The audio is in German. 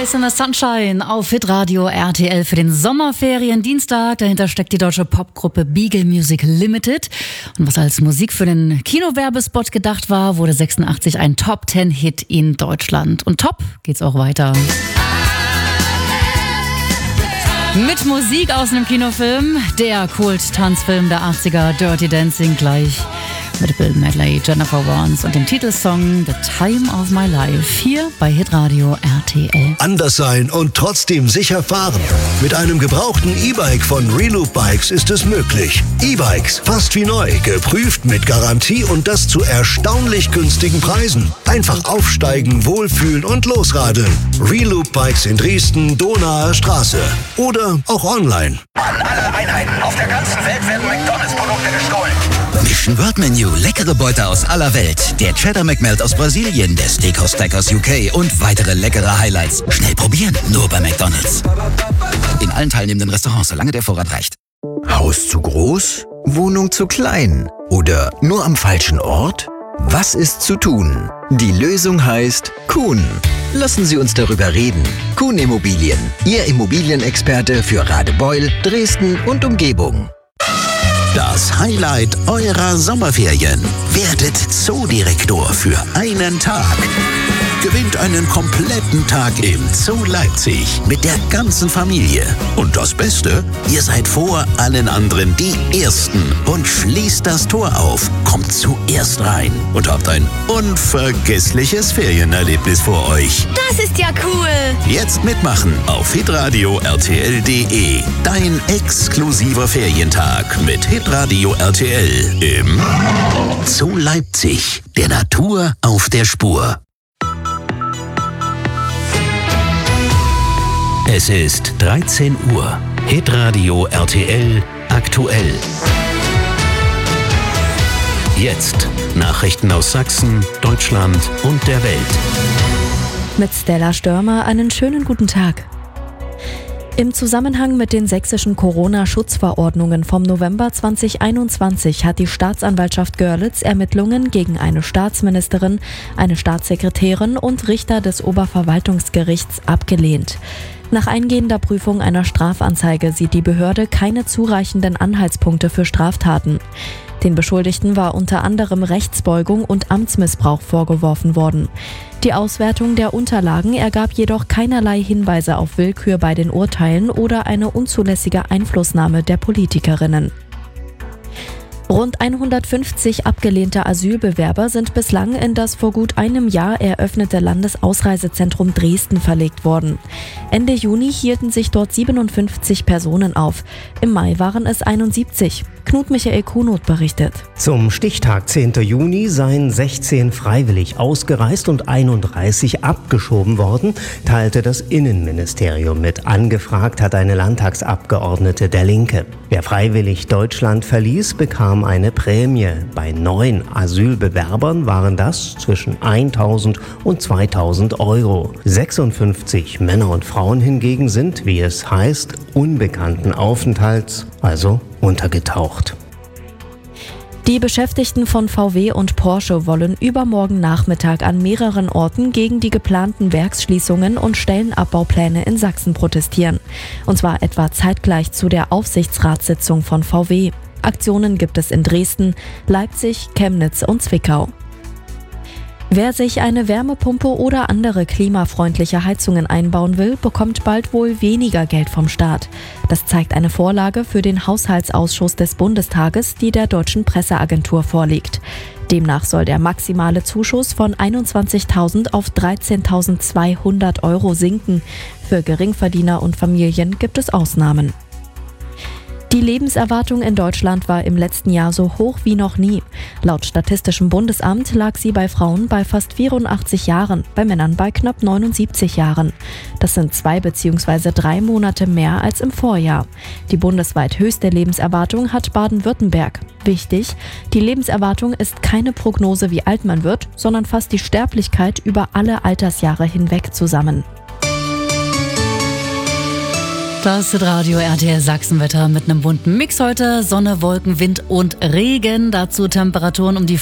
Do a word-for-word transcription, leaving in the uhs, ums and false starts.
Rise in the Sunshine auf Hitradio R T L für den Sommerferien-Dienstag. Dahinter steckt die deutsche Popgruppe Beagle Music Limited. Und was als Musik für den Kinowerbespot gedacht war, wurde sechsundachtzig ein Top-Ten-Hit in Deutschland. Und top geht's auch weiter. Mit Musik aus einem Kinofilm, der Kult-Tanzfilm der achtziger, Dirty Dancing, gleich mit Bill Medley, Jennifer Warnes und dem Titelsong The Time of My Life hier bei Hitradio R T L. Anders sein und trotzdem sicher fahren. Mit einem gebrauchten E-Bike von Reloop Bikes ist es möglich. E-Bikes, fast wie neu, geprüft mit Garantie und das zu erstaunlich günstigen Preisen. Einfach aufsteigen, wohlfühlen und losradeln. Reloop Bikes in Dresden, Donaer Straße. Oder auch online. An alle Einheiten auf der ganzen Welt werden McDonalds-Produkte gestohlen. Mission Word Menu, leckere Beute aus aller Welt. Der Cheddar McMelt aus Brasilien, der Steakhouse Stack aus U K und weitere leckere Highlights. Schnell probieren, nur bei McDonalds. In allen teilnehmenden Restaurants, solange der Vorrat reicht. Haus zu groß? Wohnung zu klein? Oder nur am falschen Ort? Was ist zu tun? Die Lösung heißt Kuhn. Lassen Sie uns darüber reden. Kuhn Immobilien, Ihr Immobilienexperte für Radebeul, Dresden und Umgebung. Das Highlight eurer Sommerferien. Werdet Zoodirektor für einen Tag. Gewinnt einen kompletten Tag im Zoo Leipzig mit der ganzen Familie. Und das Beste, ihr seid vor allen anderen die Ersten und schließt das Tor auf, kommt zuerst rein und habt ein unvergessliches Ferienerlebnis vor euch. Das ist ja cool! Jetzt mitmachen auf hitradio R T L punkt de. Dein exklusiver Ferientag mit Hitradio R T L im Zoo Leipzig. Der Natur auf der Spur. Es ist dreizehn Uhr. Hitradio R T L aktuell. Jetzt Nachrichten aus Sachsen, Deutschland und der Welt. Mit Stella Störmer einen schönen guten Tag. Im Zusammenhang mit den sächsischen Corona-Schutzverordnungen vom November zweitausendeinundzwanzig hat die Staatsanwaltschaft Görlitz Ermittlungen gegen eine Staatsministerin, eine Staatssekretärin und Richter des Oberverwaltungsgerichts abgelehnt. Nach eingehender Prüfung einer Strafanzeige sieht die Behörde keine zureichenden Anhaltspunkte für Straftaten. Den Beschuldigten war unter anderem Rechtsbeugung und Amtsmissbrauch vorgeworfen worden. Die Auswertung der Unterlagen ergab jedoch keinerlei Hinweise auf Willkür bei den Urteilen oder eine unzulässige Einflussnahme der Politikerinnen. Rund hundertfünfzig abgelehnte Asylbewerber sind bislang in das vor gut einem Jahr eröffnete Landesausreisezentrum Dresden verlegt worden. Ende Juni hielten sich dort siebenundfünfzig Personen auf. Im Mai waren es einundsiebzig. Knut Michael Kuhnot berichtet. Zum Stichtag zehnten Juni seien sechzehn freiwillig ausgereist und einunddreißig abgeschoben worden, teilte das Innenministerium mit. Angefragt hat eine Landtagsabgeordnete der Linke. Wer freiwillig Deutschland verließ, bekam eine Prämie. Bei neun Asylbewerbern waren das zwischen eintausend und zweitausend Euro. sechsundfünfzig Männer und Frauen hingegen sind, wie es heißt, unbekannten Aufenthalts, also untergetaucht. Die Beschäftigten von V W und Porsche wollen übermorgen Nachmittag an mehreren Orten gegen die geplanten Werksschließungen und Stellenabbaupläne in Sachsen protestieren. Und zwar etwa zeitgleich zu der Aufsichtsratssitzung von V W. Aktionen gibt es in Dresden, Leipzig, Chemnitz und Zwickau. Wer sich eine Wärmepumpe oder andere klimafreundliche Heizungen einbauen will, bekommt bald wohl weniger Geld vom Staat. Das zeigt eine Vorlage für den Haushaltsausschuss des Bundestages, die der Deutschen Presseagentur vorliegt. Demnach soll der maximale Zuschuss von einundzwanzigtausend auf dreizehntausendzweihundert Euro sinken. Für Geringverdiener und Familien gibt es Ausnahmen. Die Lebenserwartung in Deutschland war im letzten Jahr so hoch wie noch nie. Laut Statistischem Bundesamt lag sie bei Frauen bei fast vierundachtzig Jahren, bei Männern bei knapp neunundsiebzig Jahren. Das sind zwei bzw. drei Monate mehr als im Vorjahr. Die bundesweit höchste Lebenserwartung hat Baden-Württemberg. Wichtig, die Lebenserwartung ist keine Prognose, wie alt man wird, sondern fasst die Sterblichkeit über alle Altersjahre hinweg zusammen. Das Radio R T L Sachsenwetter mit einem bunten Mix heute. Sonne, Wolken, Wind und Regen. Dazu Temperaturen um die